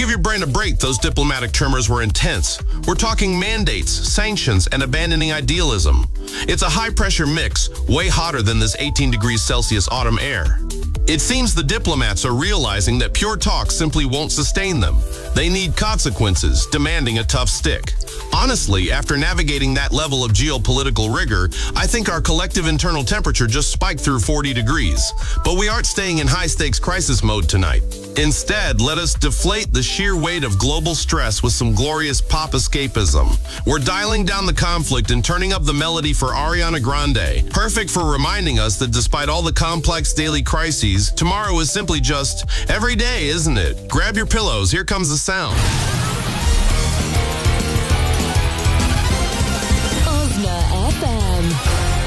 Give your brain a break, those diplomatic tremors were intense. We're talking mandates, sanctions, and abandoning idealism. It's a high-pressure mix, way hotter than this 18 degrees Celsius autumn air. It seems the diplomats are realizing that pure talk simply won't sustain them. They need consequences, demanding a tough stick. Honestly, after navigating that level of geopolitical rigor, I think our collective internal temperature just spiked through 40 degrees. But we aren't staying in high-stakes crisis mode tonight. Instead, let us deflate the sheer weight of global stress with some glorious pop escapism. We're dialing down the conflict and turning up the melody for Ariana Grande, perfect for reminding us that despite all the complex daily crises, tomorrow is simply just every day, isn't it? Grab your pillows, here comes the sound.